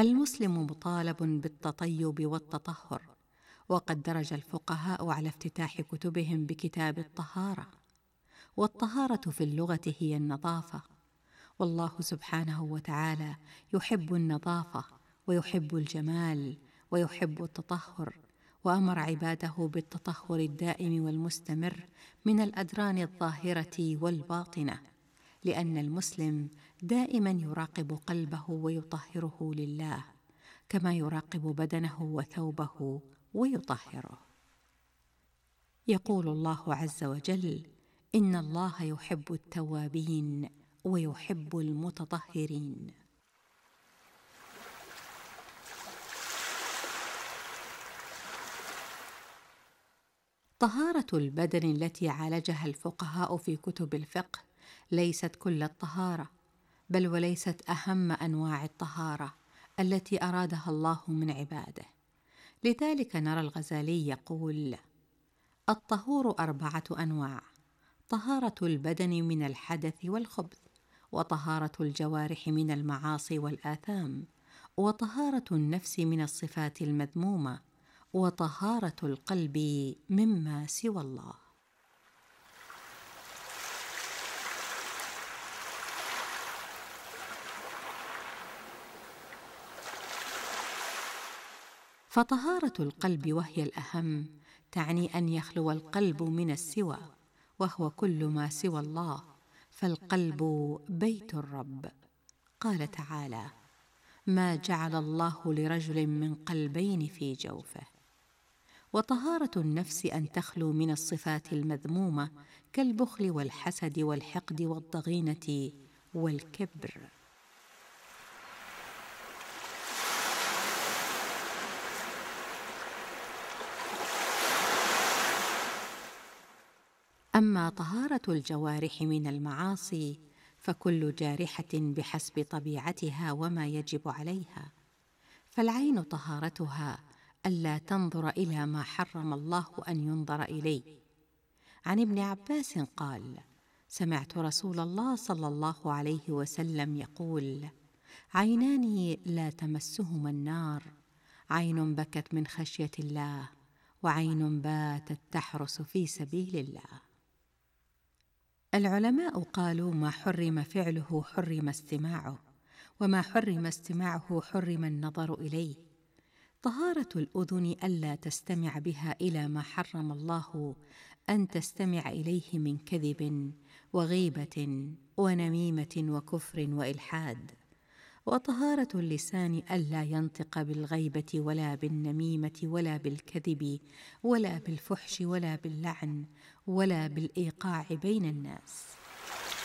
المسلم مطالب بالتطيب والتطهر، وقد درج الفقهاء على افتتاح كتبهم بكتاب الطهارة. والطهارة في اللغة هي النظافة، والله سبحانه وتعالى يحب النظافة ويحب الجمال ويحب التطهر، وأمر عباده بالتطهر الدائم والمستمر من الأدران الظاهرة والباطنة، لأن المسلم دائما يراقب قلبه ويطهره لله، كما يراقب بدنه وثوبه ويطهره. يقول الله عز وجل: إن الله يحب التوابين ويحب المتطهرين. طهارة البدن التي عالجها الفقهاء في كتب الفقه ليست كل الطهارة، بل وليست أهم أنواع الطهارة التي أرادها الله من عباده. لذلك نرى الغزالي يقول: الطهور 4 أنواع: طهارة البدن من الحدث والخبث، وطهارة الجوارح من المعاصي والآثام، وطهارة النفس من الصفات المذمومة، وطهارة القلب مما سوى الله. فطهارة القلب وهي الأهم تعني أن يخلو القلب من السوى، وهو كل ما سوى الله، فالقلب بيت الرب. قال تعالى: ما جعل الله لرجل من قلبين في جوفه. وطهارة النفس أن تخلو من الصفات المذمومة كالبخل والحسد والحقد والضغينة والكبر. أما طهارة الجوارح من المعاصي فكل جارحة بحسب طبيعتها وما يجب عليها، فالعين طهارتها ألا تنظر إلى ما حرم الله أن ينظر إليه. عن ابن عباس قال: سمعت رسول الله صلى الله عليه وسلم يقول: عينان لا تمسهما النار، عين بكت من خشية الله، وعين باتت تحرس في سبيل الله. العلماء قالوا: ما حرم فعله حرم استماعه، وما حرم استماعه حرم النظر إليه. طهارة الأذن ألا تستمع بها إلى ما حرم الله أن تستمع إليه من كذب وغيبة ونميمة وكفر وإلحاد. وطهارة اللسان ألا ينطق بالغيبة ولا بالنميمة ولا بالكذب ولا بالفحش ولا باللعن ولا بالإيقاع بين الناس.